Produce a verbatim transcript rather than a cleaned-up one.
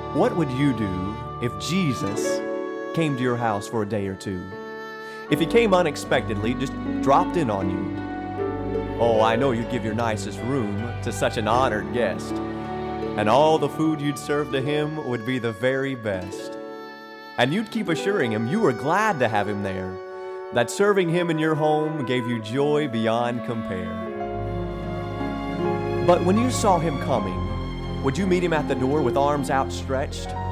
What would you do if Jesus came to your house for a day or two? If he came unexpectedly, just dropped in on you? Oh, I know you'd give your nicest room to such an honored guest, and all the food you'd serve to him would be the very best. And you'd keep assuring him you were glad to have him there, that serving him in your home gave you joy beyond compare. But when you saw him coming, would you meet him at the door with arms outstretched?